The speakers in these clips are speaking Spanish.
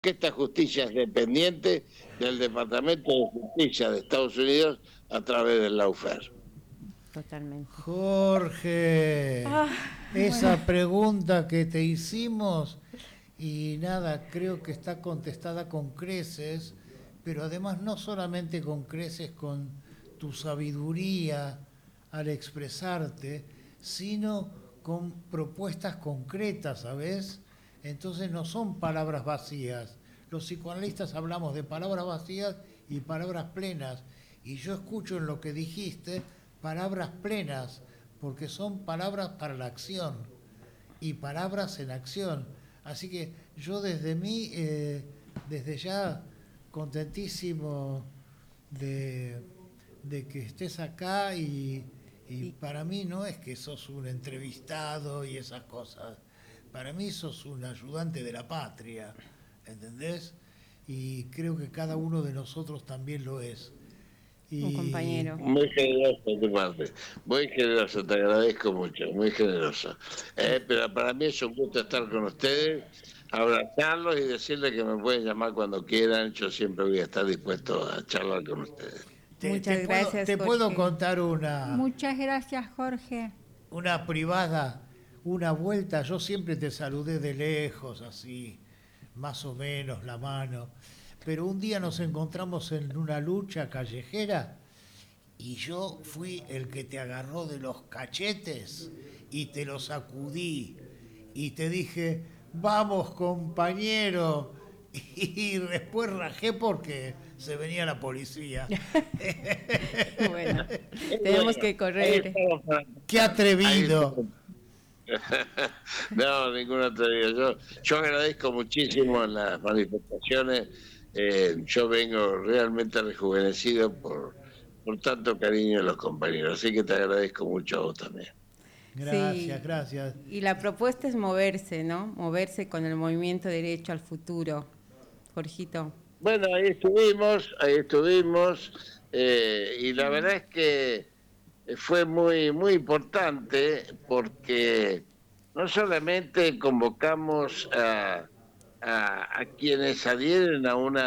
que esta justicia es dependiente del Departamento de Justicia de Estados Unidos a través del lawfare. Totalmente. Jorge, Ah, bueno, esa pregunta que te hicimos y nada, creo que está contestada con creces, pero además no solamente con creces, con tu sabiduría al expresarte, sino con propuestas concretas, ¿sabes? Entonces no son palabras vacías. Los psicoanalistas hablamos de palabras vacías y palabras plenas. Y yo escucho en lo que dijiste palabras plenas, porque son palabras para la acción y palabras en acción. Así que yo desde mí, desde ya, contentísimo de, de que estés acá y para mí no es que sos un entrevistado y esas cosas. Para mí sos un ayudante de la patria, ¿entendés? Y creo que cada uno de nosotros también lo es. Un Y compañero. Muy generoso de tu parte, muy generoso, te agradezco mucho, muy generoso. Pero para mí es un gusto estar con ustedes, abrazarlos y decirles que me pueden llamar cuando quieran, yo siempre voy a estar dispuesto a charlar con ustedes. Muchas gracias, te puedo Jorge. contar muchas gracias, Jorge. una privada, una vuelta. Yo siempre te saludé de lejos, así, más o menos la mano. Pero un día nos encontramos en una lucha callejera y yo fui el que te agarró de los cachetes y te los sacudí y te dije, vamos compañero. Y después rajé porque se venía la policía. Bueno, tenemos Bueno, que ahí correr. estamos para- ¡Qué ahí atrevido! estamos. No, ninguna teoría. Yo agradezco muchísimo en las manifestaciones. Yo vengo realmente rejuvenecido por tanto cariño de los compañeros. Así que te agradezco mucho a vos también. Gracias, Sí, gracias. y la propuesta es moverse, ¿no? Moverse con el movimiento Derecho al Futuro. Jorgito. Bueno, ahí estuvimos. Y la verdad es que fue muy importante porque no solamente convocamos a quienes adhieren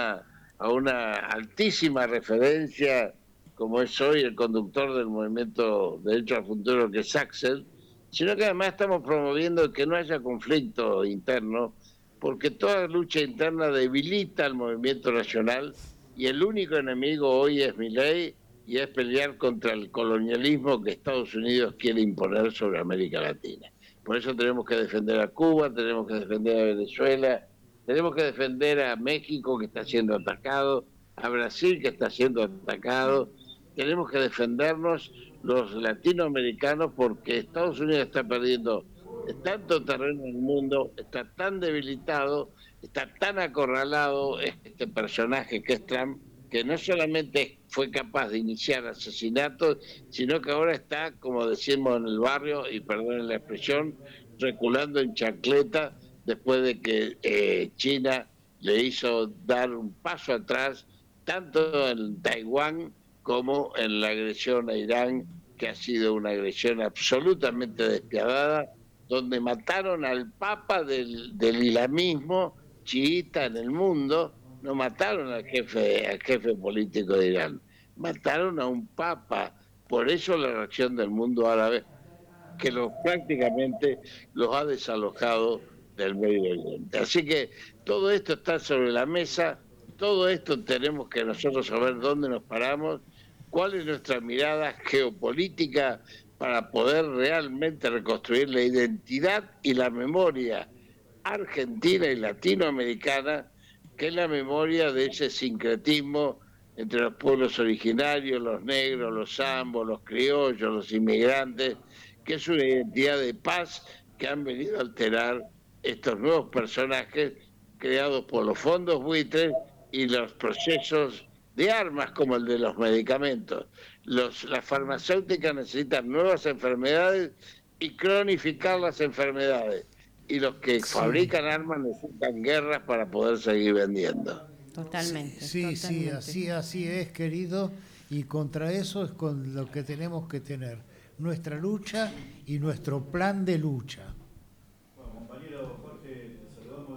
a una altísima referencia, como es hoy el conductor del movimiento Derecho al Futuro, que es Axel, sino que además estamos promoviendo que no haya conflicto interno, porque toda lucha interna debilita al movimiento nacional y el único enemigo hoy es Milei y es pelear contra el colonialismo que Estados Unidos quiere imponer sobre América Latina. Por eso tenemos que defender a Cuba, tenemos que defender a Venezuela, tenemos que defender a México que está siendo atacado, a Brasil que está siendo atacado, tenemos que defendernos los latinoamericanos porque Estados Unidos está perdiendo tanto terreno en el mundo, está tan debilitado, está tan acorralado este personaje que es Trump, que no solamente fue capaz de iniciar asesinatos, sino que ahora está, como decimos en el barrio, y perdonen la expresión, reculando en chancleta después de que China le hizo dar un paso atrás, tanto en Taiwán como en la agresión a Irán, que ha sido una agresión absolutamente despiadada, donde mataron al papa del islamismo chiita en el mundo, no mataron al jefe político de Irán, mataron a un papa. Por eso la reacción del mundo árabe, que prácticamente los ha desalojado del Medio Oriente. Así que todo esto está sobre la mesa, todo esto tenemos que nosotros saber dónde nos paramos, cuál es nuestra mirada geopolítica para poder realmente reconstruir la identidad y la memoria argentina y latinoamericana, que es la memoria de ese sincretismo entre los pueblos originarios, los negros, los zambos, los criollos, los inmigrantes, que es una identidad de paz que han venido a alterar estos nuevos personajes creados por los fondos buitres y los procesos de armas como el de los medicamentos. Las farmacéuticas necesitan nuevas enfermedades y cronificar las enfermedades. Y los que Sí, fabrican armas necesitan guerras para poder seguir vendiendo. sí, Totalmente, sí, sí, totalmente. así es, querido. Y contra eso es con lo que tenemos que tener. Nuestra lucha y nuestro plan de lucha. Bueno, compañero Jorge, te saludamos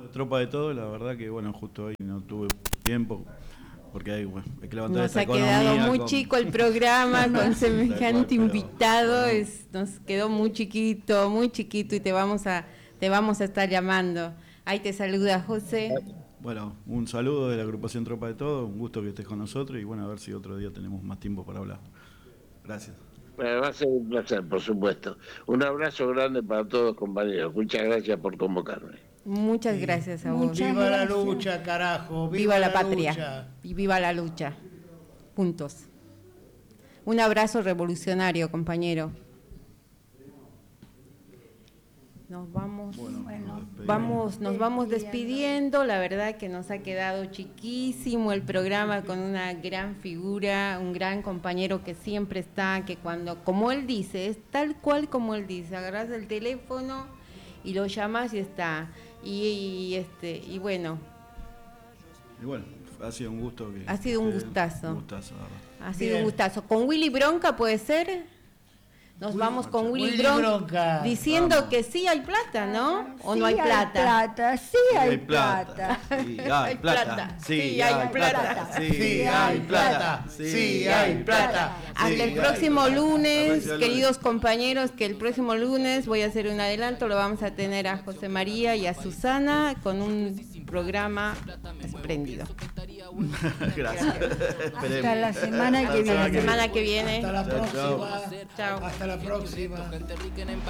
Tropa de Todo, la verdad que bueno, justo hoy no tuve tiempo, porque hay que levantar Nos esta ha economía. quedado muy chico el programa con semejante Pero, invitado, bueno. nos quedó muy chiquito y te vamos a estar llamando. Ahí te saluda José. Bueno, un saludo de la agrupación Tropa de Todo, un gusto que estés con nosotros y bueno, a ver si otro día tenemos más tiempo para hablar. Gracias. Bueno, va a ser un placer, por supuesto. Un abrazo grande para todos, compañeros. Muchas gracias por convocarme. Muchas gracias a vos. Muchas Viva la gracias. lucha, carajo. Viva la lucha. patria y viva la lucha. Juntos. Un abrazo revolucionario, compañero. Nos vamos. Nos vamos despidiendo. La verdad que nos ha quedado chiquísimo el programa con una gran figura, un gran compañero que siempre está, que cuando, como él dice, es tal cual como él dice, agarras el teléfono y lo llamas y está. Y bueno, Y bueno, ha sido un gusto. Ha sido un gustazo. Un gustazo, la verdad. ha sido Bien. un gustazo. Con Willy Bronca puede ser. Nos vamos con Willy Willy Bronca, Bronca. diciendo Vamos. que sí hay plata, ¿no? ¿O Sí no hay plata? Sí hay plata. Sí hay plata. Sí hay plata. Sí hay plata. Sí hay plata. Hasta el próximo lunes, queridos compañeros, que el próximo lunes voy a hacer un adelanto, lo vamos a tener a José María y a Susana con un programa espléndido. Gracias. Hasta la semana que Hasta la viene. semana que viene. Hasta la Chao, chao. próxima. Chao. Hasta la próxima.